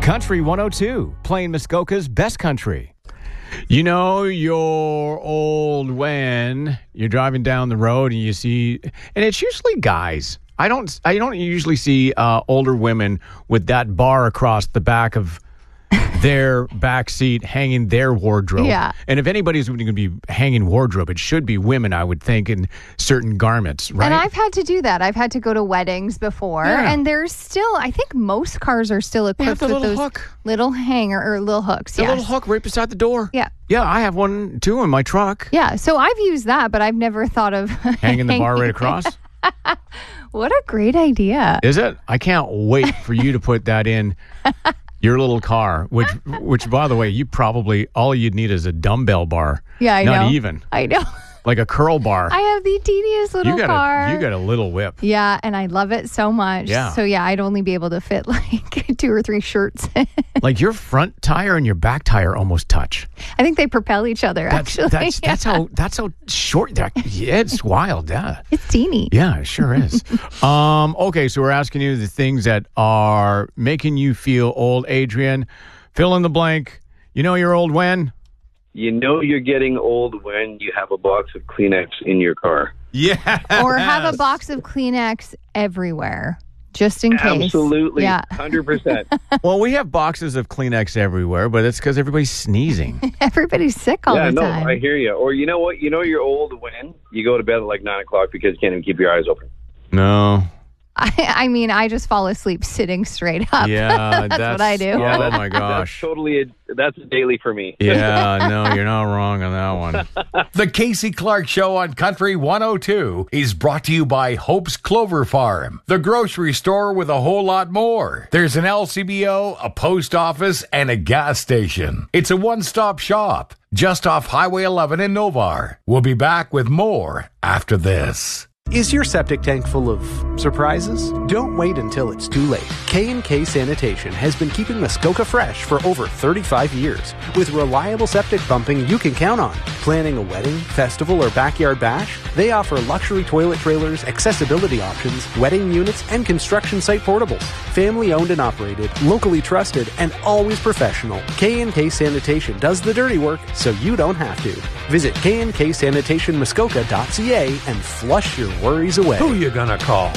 Country 102, playing Muskoka's best country. You know, you're old when you're driving down the road and you see, and it's usually guys. I don't usually see older women with that bar across the back of their back seat hanging their wardrobe. Yeah. And if anybody's going to be hanging wardrobe, it should be women, I would think, in certain garments, right? And I've had to do that. I've had to go to weddings before. Yeah. And there's still, I think most cars are still equipped with those little hanger or little hooks. The little hook right beside the door. Yeah. Yeah, I have one too in my truck. Yeah. So I've used that, but I've never thought of Hanging the bar right across. What a great idea. Is it? I can't wait for you to put that in your little car, which by the way, you probably, all you'd need is a dumbbell bar. Yeah, I know. Not even. I know. Like a curl bar. I have the teeniest little car. You got a little whip. Yeah, and I love it so much. Yeah. So yeah, I'd only be able to fit like 2 or 3 shirts. Like your front tire and your back tire almost touch. I think they propel each other, actually. That's how short that. Yeah, it's wild. Yeah. It's teeny. Yeah, it sure is. Okay, so we're asking you the things that are making you feel old, Adrian. Fill in the blank. You know you're old when? You know you're getting old when you have a box of Kleenex in your car. Yeah. Or have a box of Kleenex everywhere, just in case. Absolutely. Yeah. 100%. Well, we have boxes of Kleenex everywhere, but it's because everybody's sneezing. Everybody's sick all the time. I hear you. Or you know what? You know you're old when you go to bed at like 9 o'clock because you can't even keep your eyes open. No. I mean, I just fall asleep sitting straight up. Yeah, that's what I do. Yeah, oh my gosh. That's daily for me. Yeah, no, you're not wrong on that one. The Casey Clark Show on Country 102 is brought to you by Hope's Clover Farm, the grocery store with a whole lot more. There's an LCBO, a post office, and a gas station. It's a one-stop shop just off Highway 11 in Novar. We'll be back with more after this. Is your septic tank full of surprises? Don't wait until it's too late. K&K Sanitation has been keeping Muskoka fresh for over 35 years. With reliable septic pumping you can count on. Planning a wedding, festival, or backyard bash? They offer luxury toilet trailers, accessibility options, wedding units, and construction site portables. Family owned and operated, locally trusted, and always professional. K&K Sanitation does the dirty work so you don't have to. Visit knksanitationmuskoka.ca and flush your worries away. Who you gonna call?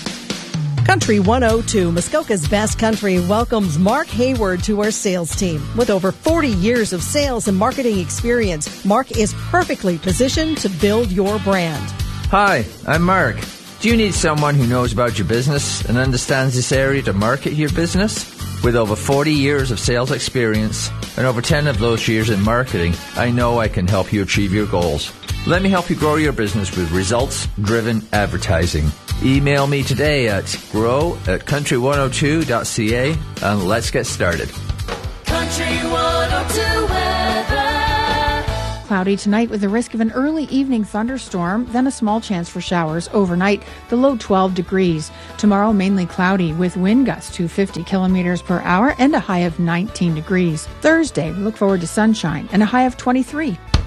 Country 102, Muskoka's best country, welcomes Mark Hayward to our sales team. With over 40 years of sales and marketing experience, Mark is perfectly positioned to build your brand. Hi, I'm Mark. Do you need someone who knows about your business and understands this area to market your business? With over 40 years of sales experience and over 10 of those years in marketing, I know I can help you achieve your goals. Let me help you grow your business with results-driven advertising. Email me today at grow@country102.ca and let's get started. Country 102 weather. Cloudy tonight with the risk of an early evening thunderstorm, then a small chance for showers overnight, the low 12 degrees. Tomorrow mainly cloudy with wind gusts to 50 kilometers per hour and a high of 19 degrees. Thursday, we look forward to sunshine and a high of 23.